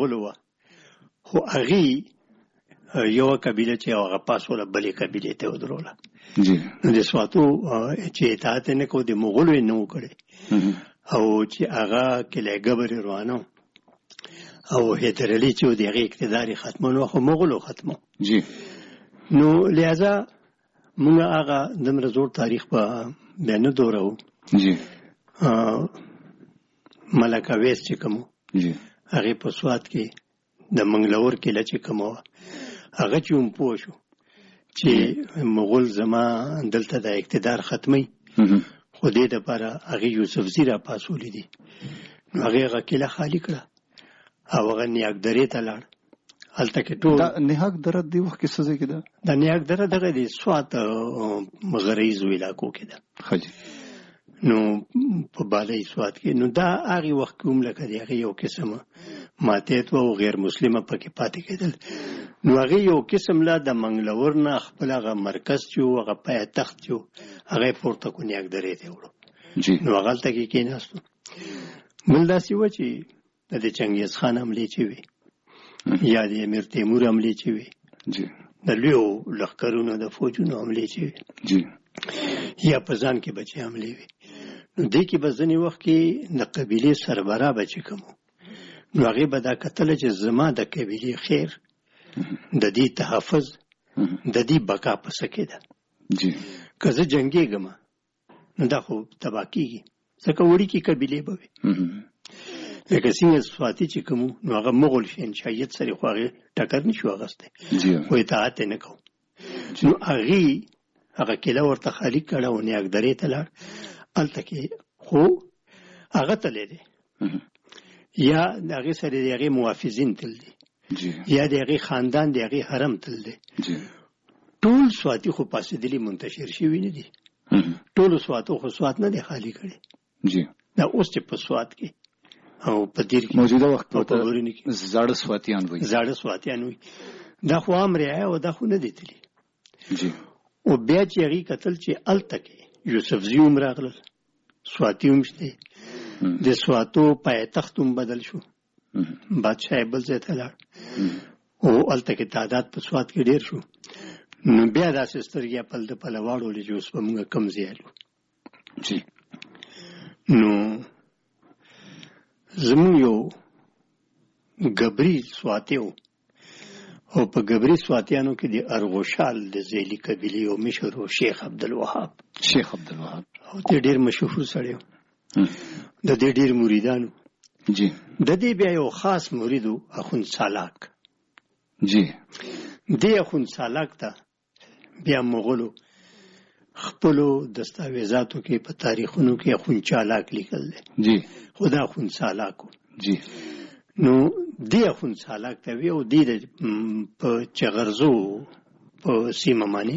مغولو وه، خو هغې یوه قبیله چې هغه پاسوله بلې قبیلې ته ودروله. نو د سواتو چې اطاعت یې نه کو، د مغولو یې نه و کړی، او چې هغه کلی ګبر یې روانه او حیدر علي چې و د هغې اقتدار یې ختمه، نو خو مغولو ختمه. نو لہذا مونږ هغه دومره زوړ تاریخ به بیا نه دورو. ملکه ویس چې کوم هغې په سوات کې د منګلور کیله چې کومه وه، هغه چې هم پوه شو چې مغول زما دلته د اقتدار ختمی، خو دې دپاره هغې یوسفزي را پاسولی دي. نو هغې هغه کیله خالي کړه او هغه نیاک درې ته لاړ. هلته کې ټول نیاک دره دې وخت کې څه ځای کې ده؟ دا نیاک دره دغه د سوات غرایزو علاقو کې ده، نو په بالای سوات کې. نو دا هغې وخت کې هم لکه د هغې یو قسمه ماتیت و او غیر مسلمه پکې پاتې کېدل. نو هغې یو قسم لا د منګلور نه خپل هغه مرکز چې و، هغه پایتخت چې و، هغه یې پورته کړو، نیاک درې ته یې وړو. نو هغه هلته کې کېناستو. بل داسې وه چې د چنګیز خان حملې چې وې یا د امیر تیمور حملې چې وې، د لویو لښکرونو د فوجونو حملې چې وې، یا په ځان کې به چې حملې وې، نو دې کې به ځینې وخت کې د قبیلې سربراه به چې کوم، نو هغې به دا کتله چې زما د قبیلې خیر، د دې تحفظ، د دې بقا په څه کې ده. که زه جنګېږم نو دا خو تباه کېږي، ځکه وړوکې قبیلې به وي. لکه څنګه سواتي چې کوم، نو هغه مغول شهنشاهیت سره خو هغې ټکر نه شو اخیستی، خو اطاعت یې نه کو. نو هغې هغه کیله ورته خالي کړه او نیاک درې ته لاړ. هلته کې خو هغه تللی دی، یا د هغې سره د هغې محافظین تل دی، یا د هغې خاندان د هغې حرم تل دی. ټول سواتي خو پاسېدلي منتشر شوي نه دي، ټولو سواتو خو سوات نه دی خالي کړی. دا اوس چې په سوات کې او په دیر کې موجوده وخت په زاړه سواتیان وي، زاړه سواتیان وي، دا خو عام رعایا او دا خو نه دی تلي. او بیا چې هغې کتل چې هلته کې یوسفزي هم راغلل، سواتي هم شته، د سواتو پایتخت هم بدل شو، بادشاه یې بل ځای ته لاړ، او هلته کې تعداد په سوات کې ډېر شو. نو بیا داسې سترګې پل د پله واړولې چې اوس به مونږ کم ځای لو. نو زمونږ یو ګبري سواتی و، او په ګبري سواتیانو کې د ارغوشال د زیلي قبیلې یو مشر و، شیخ عبدالوهاب. او ته ډېر مشهور سړی و، د دې ډېر مریدانو. د دې بیا یو خاص مرید و، اخوند سالاک. دې اخوند سالاک ته بیا مغولو خپلو دستاویزاتو کې په تاریخونو کې اخوند چالاک لیکل دی، خو دا اخوند سالاک و. نو دې اخوند سالاک ته وی، او دې په چغرزو په سیمه باندې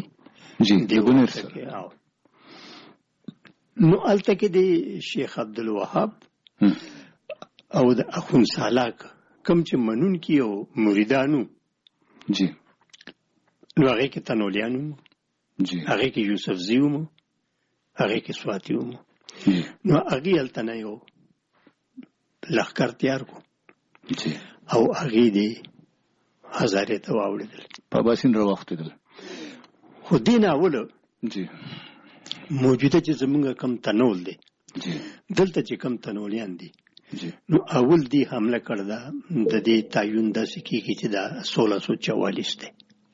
نو هلته کې د شیخ عبدالوهاب او د اخوند سالاک کوم چې منونکي او مریدانو، نو هغې کې تنولیان وو، هغې کې یوسفزي وو، هغې کې سواتي وو. نو هغې هلته نه یو لښکر تیار کړو او هغې دې هزارې ته واوړېدل، په اباسین راواوښتېدل. خو دې نه اوله موجوده چې زمونږ کم تنول دی، دلته چې کم تنولیان دي، نو اول دې حمله کړه ده، د دې تعین داسې کېږي چې دا 1644 دی،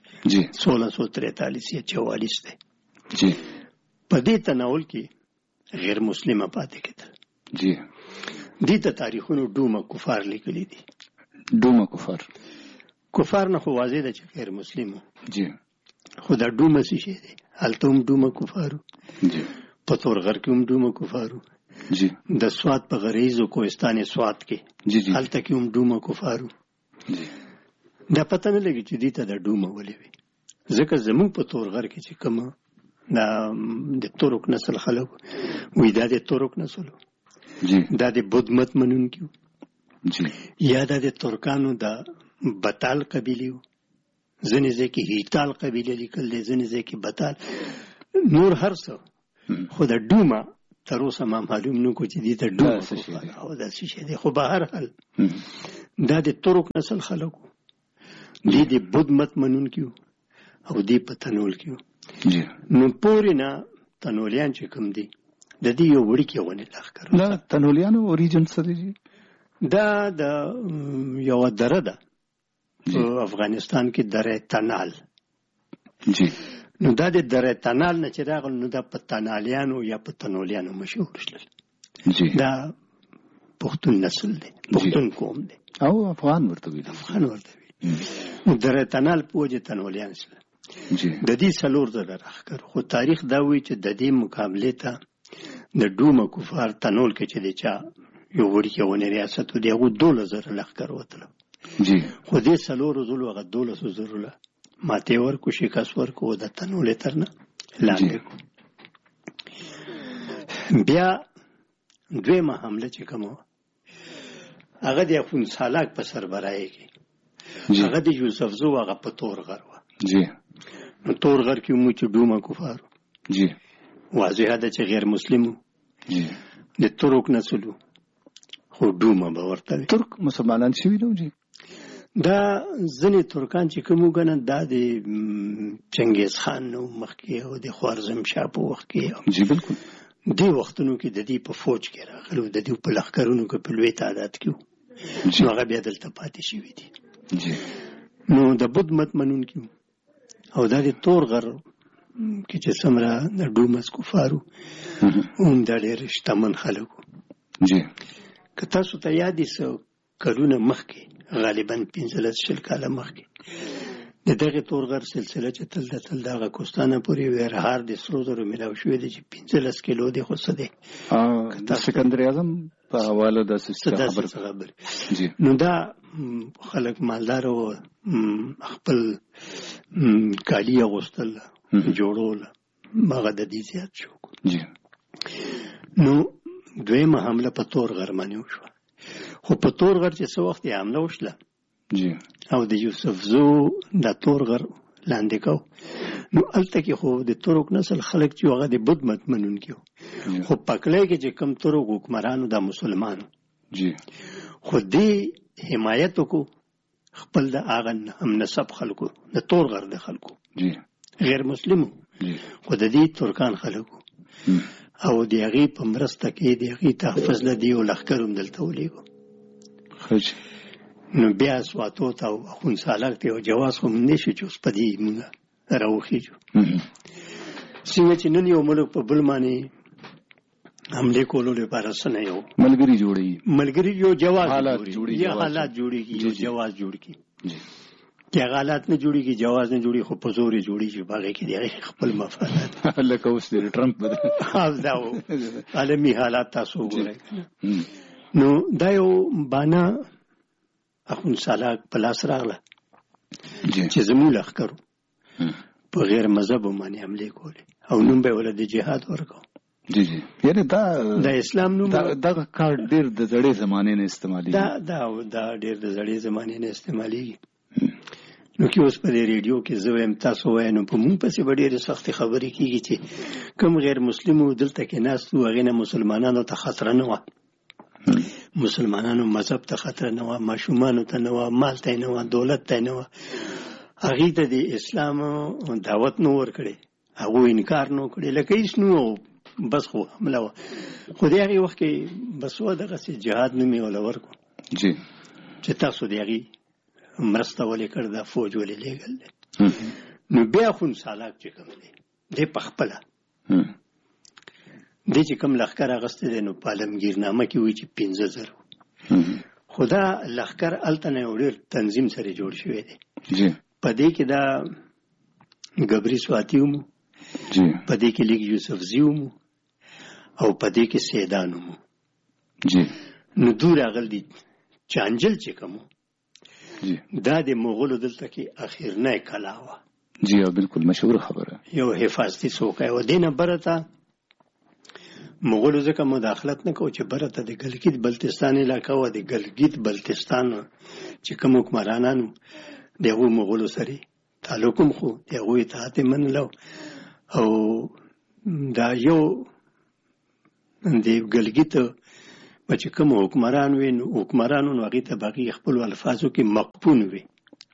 1643 یا 44 دی. په دې تناول کې غیر مسلمه پاتې کېدل. دې ته تاریخونو ډومه کفار لیکلي دي. ډومه کفار نه خو واضح ده چې غیر مسلم و، خو دا ډومه څه شی دی؟ هلته هم ډومه کفارو، په تورغر کې هم ډومه کفارو، د سوات په غریزو کوهستان سوات کې هلته کې هم ډومه کفارو. دا پته نه لګي چې دې ته دا ډومه ولې وي، ځکه زمونږ په تورغر کې چې کومه دا د تورک نسل خلک وي، دا د تورک نسل و، دا د بودھ مت منونکي و، یا دا د ترکانو د بطال قبیلې و، ځینې ځای کې هیتال قبیله لیکل دی، ځینې ځای کې بطال، نور هر څه، خو د ډومه تر اوسه ما معلوم نه کو چې دې ته ډومه او دا څه شی دی. خو به هر حال دا د ترک نسل خلکو دی د بود مت منونکي او دی په تنول کې نو پورې نه تنولیان چې کوم دي د دې یو وړوکی ونې لښکر دا تنولیانو اوریجن څه دی؟ دا د یو دره ده په افغانستان کې دره تنال جی. نو دا د دره تنال نه چې راغل نو دا په تنالیانو یا په تنولیانو مشهور شول. دا پښتون نسل دی، پښتون قوم دی او افغان ورته وي. نو دره تنال په وجه تنولیان سره د دې څلور زره راښکر. خو تاریخ دا وایي چې د دې مقابلې ته د ډومه کفار تنول کې چې د چا یو وړوکی ونې ریاست و د هغو 12,000 لښکر وتله. خو دې څلورو ځلو هغه 12,000 له ماتې ورکو، شکست ورکو او د تنولې تر نه لاندې کړو. بیا دویمه حمله چې کومه وه هغه د اخوندسالاک په سربرایۍ کې هغه د یوسفزو هغه په تور غر وه. نو تور غر کې مو چې ډومه کفارو واضحه ده چې غیر مسلمو د ترک نسلو خو ډومه به ورته وي. ترک مسلمانان شوي نو جی دا ځینې ترکان چې کوم وګڼه دا د چنګیز خان نو مخکې او د خوارزم شاه په وخت کې جی بالکل دې وختونو کې د دې په فوج کې راغلو، د دې په لښکرونو کې په لوی تعداد کې نو هغه بیا دلته پاتې شوي دي. نو د بود مت منونکي او دا د تور غر کې چې څومره د ډومس کفارو هم دا ډېر شتمن خلک وو. که تاسو ته یاد وي څه کلونه مخکې غالبا 15 کاله مخکې د دغه تور غر سلسله چې تل د هغه کوستانه پورې ویرهار د سرو زرو میلاو شوی دی چې 15 کیلو دی. خو څه دی د سکندر اعظم په حواله داسې خبر. نو دا خلک مالدار او خپل کالي اغوستل جوړول هغه د دې زیات شو. نو دویمه حمله په تور غر باندې وشوه. خو په تور غر چې څه وخت یې حمله وشله او د یوسفزو د تور غر لاندې کو نو هلته کې خو د ترک نسل خلک چې هغه د بود مت منونکي وو. خو پکلۍ کې چې کم ترک حکمرانو د مسلمانو خو دې حمایت وکړو خپل د هغه هم نسب خلکو د تور غر د خلکو غیر مسلمو خو د دې ترکان خلکو او د هغې په مرسته کې د هغې تحفظ له دې یو لښکر هم دلته ولېږو. نو بیا سواتو ته او اخوندسالاک ته یو جواز خو موږ نه شو چې اوس په دې موږ راوخېږو. څنګه چې نن یو ملک په بل باندې حملې کولو لپاره څه نه یو ملګري جوړوي، ملګري یو جواز جوړي یا حالات جوړېږي یو جواز جوړ کړي. که هغه حالات نه جوړېږي جواز نه جوړي خو په زور یې جوړېږي په هغې کې د هغې خپل مفادات لکه اوس د ټرمپ دا عالمي حالات تاسو وګورئ. نو دا یو بانه اخوندسالاک په لاس راغله چې زموږ لښکرو په غیر مذهبو باندې حملې کولې او نوم به یې ولې د جهاد ورکړو. یعنې د اسلام نوم دغه کار ډېر د زړې زمانې نه استعمالېږي. دا ډېر د زړې زمانې نه استعمالېږي. نو کې اوس په دې ریډیو کې زه وایم تاسو وایئ نو په مونږ پسې به ډېرې سختې خبرې کېږي چې کوم غیر مسلمو دلته کې ناست وو هغې نه مسلمانانو ته خطره نه وه، مسلمانانو مذهب ته خطره نه وه، ماشومانو ته نه وه، مال ته نه وه، دولت ته نه وه. هغې ته د اسلام دعوت نه ورکړی، هغو انکار نه وکړی، لکه هېڅ نه و بس خو حمله وه. خو د هغې وخت کې بس وه دغسې جهاد نوم یې وله ورکړو چې تاسو د هغې مرسته ولې کړ دا فوج ولې لېږل دی. نو بیا اخوندسالاک چې کوم دی دی په خپله دی چې کوم لښکر اخیستی دی نو په عالمګیرنامه کې وایي چې 15,000 خو دا لښکر هلته نه یو ډېر تنظیم سره جوړ شوی دی. په دې کې دا ګبري سواتي ومو، په دې کې لیک یوسفزي ومو او په دې کې سیدان ومو. نو دوی راغل دي چانجل چې کوم دا د مغولو دلته کې اخرنۍ کلا وه. بالکل مشهور خبره یو حفاظتي څوکۍ وه. دې نه بره ته مغولو ځکه مداخلت نه کوو چې بره ته د ګلګیت بلتستان علاقه وه. د ګلګیت بلتستان چې کوم حکمرانانو د هغو مغولو سره تعلق هم خو د هغو اطاعت یې منلو او دا یو د ګلګیت چې کوم حکمران وي نو حکمرانو نو هغې ته به هغې خپلو الفاظو کې مقپون وي.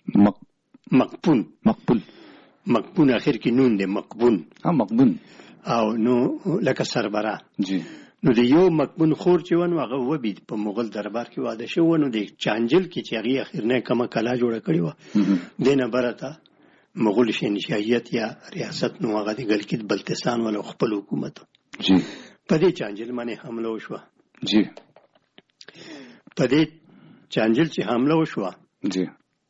مقپون اخر کې نون دی، مقبون. مقبون. او نو لکه سربراه. جی. نو د یو مقبون خور چې ونه هغه وبید په مغل دربار کې واده شو، نو د چانجل کې چې هغې اخرنۍ کومه کلا جوړه کړې وه دې نه بره ته مغول شهنشاهیت یا ریاست نو هغه د ګلګت بلتستان والا خپل حکومت جی په دې چانجل باندې حمله وشوه. جی. په دې چانجل چې حمله وشوه جی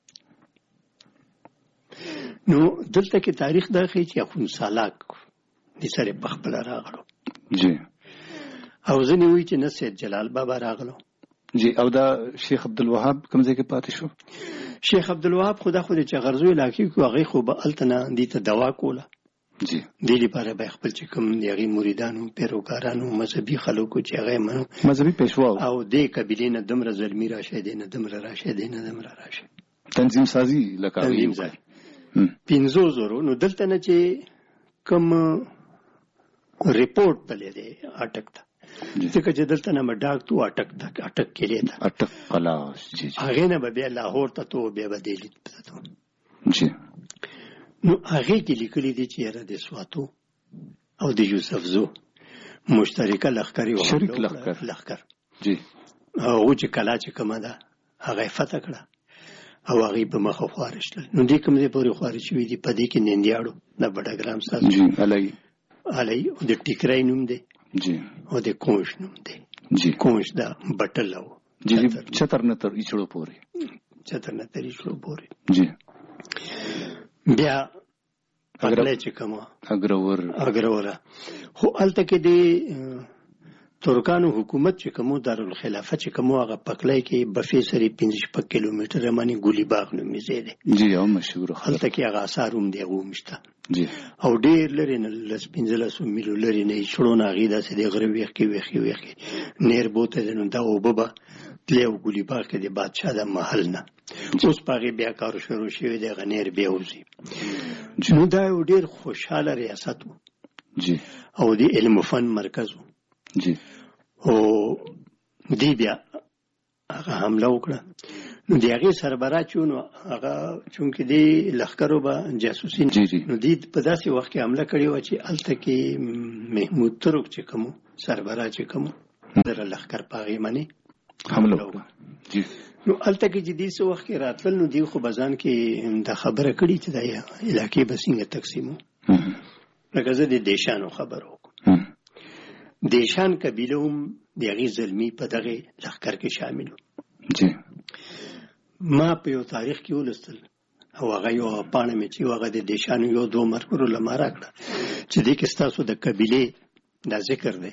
نو دلته کې تاریخ دا ښیي چې اخوندسالاک د سره په خپل راغلو. جی. او ځینې وایي چې نه سید جلال بابا راغلو. جی. او دا شیخ عبدالوهاب کوم ځای کې پاتې شو؟ شیخ عبدالوهاب خو د چغرزو علاقې کې هغې خو به هلته نه دې ته دوا کوله. جی. دې لپاره به خپل چې کوم د هغې مریدانو پیروکارانو مذهبي خلکو چې هغه منو مذهبي پیشوا او دې قبیلې نه دومره زلمي راشه دې نه دومره راشه دې نه دومره راشه تنظیم سازي لکه تنظیم سازي 500 نو دلته نه چې کوم ریپورت تللی دی اټک ته ځکه چې دلته نه به ډاک تو اټک کلی ته اټک قلاش. جی. هغې نه به بیا لاهور ته تو بیا به دهلي ته تو. جی. نو هغې کې لیکلي دي چې یاره د سواتو او د یوسفزو مشترکه لښکرې شریک لښکر. جی. هغو چې کلا چې کومه ده هغه یې فتح کړه او هغې په مخه خواره شول. نو دې کوم ځای پورې خواره شوي دي په دې کې نندیاړو د بډګرام ستاسو جی علي او د ټیکری نوم دی. جی. او د کونش نوم دی. جی. کونش دا بټل او جی چتر نتر ایچړو پورې پورې. جی. بیا پکلای چې کومه اګروره خو هلته کې د ترکانو حکومت چې کومو دارالخلافه چې کومو هغه پکلای کې بفې سرې 15 کیلومتره باندې ګولي باغ نومې ځای دی. جی. او مشهور هلته کې هغه آثار هم دی هغه هم شته. جی. او ډېر لرې نه 15 میلو لرې نه ایچړو نه هغې داسې د غره ویښې نیر بوته دی. نو دا اوبه به تلې او ګولي باغ کې د بادشاه د محل نه اوس په هغې بیا کار شروع شوی دی هغه نیر بیا وځي. نو دا یو ډېر خوشحاله ریاست و. جی. او د علم و فن مرکز و. جی. او دی بیا هغه حمله وکړه. نو د هغې سربراه چې نو هغه چونکې د لښکرو به جاسوسي نو دی په داسې وخت کې حمله کړې وه چې هلته کې محمود ترک چې کومو سربراه چې کومو دره لښکر په هغې باندې حمله وکړه. جی. نو هلته کې چې دې څه وخت کې راتلل نو دوی خو به ځان کې دا خبره کړې چې دا علاقې به څنګه تقسیمو. لکه زه د دیشانو خبره وکړم. دیشان قبیله هم د هغې زلمي په دغې لښکر کې شامل و. جی. ما په یو تاریخ کې ولوستل او هغه یو پاڼه مې چې هغه د دیشانو یو دوه مرګرو له ما راکړه چې دې کې ستاسو د قبیلې دا ذکر دی.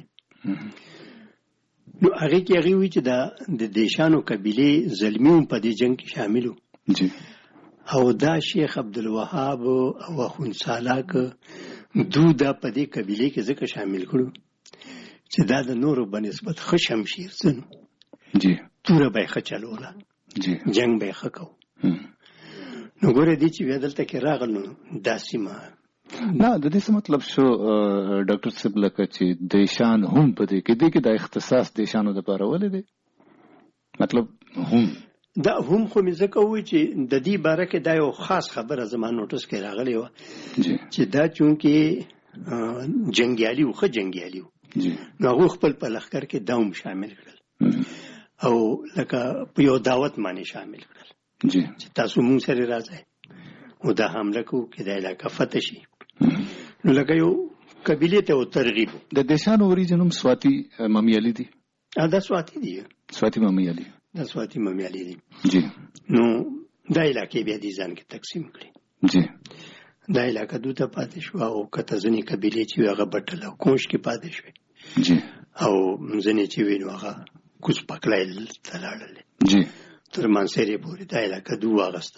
نو هغې کې هغې وایي چې د دیشانو قبیلې زلمي هم په دې جنګ کې شامل و. جی. او دا شیخ عبدالوهاب او اخوندسالاک دو دا په دې قبیلې کې ځکه شامل کړو چې دا د نورو بنسبت ښه شمشیر ځنو. جی. توره به یې ښه چلوله. جی. جنګ به یې ښه کو. نو ګوره دې چې بیا دلته کې راغل نو دا سیمه نه د دې څه مطلب شو ډاکټر صاحب لکه چې دیشان هم په دې کې دا اختصاص دیشانو دپاره ولې دی مطلب هم دا هم خو مې ځکه ووایي چې د دې باره کې دا یو خاص خبره زما نوټس کې راغلی وه چې دا چونکې جنګیالي و ښه جنګیالي و نو هغوی خپل په لښکر کې دا هم شامل کړل او لکه په یو دعوت باندې شامل کړل چې تاسو مونږ سره راځئ او دا حمله کوو چې دا علاقه فتح شي. نو لکه یو قبیلې ته و ترغیب. د دیشانو اوریجن هم سواتی ممیالي دي. دا سواتی دي. سواتی ممیالي. دا سواتی ممیالي دي. جی. نو دا علاقې بیا دې ځان کې تقسیم کړي. جی. دا علاقه دوی ته پاتې شوه او کته ځینې قبیلې چې وي هغه بټل او کونش کې پاتې شوې. جی. او ځینې چې وي نو هغه کوز پکلای ته لاړلې. جی. تر مانسیرې پورې دا علاقه دوی واغسته.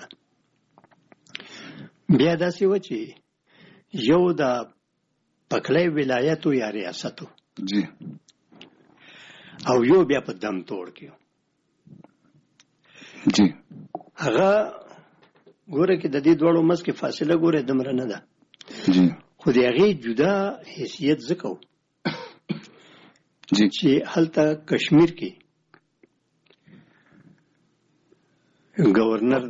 بیا داسې و چې یو د پکلای ولایتو یا ریاستو. جی. او یو بیا په دم توړ کې. جی. هغه ګوره کې د دې دواړو منځ کې فاصله ګوره دومره نه ده. جی. خو د هغې جدا حیثیت ځکه و چې هلته کشمیر کې گورنر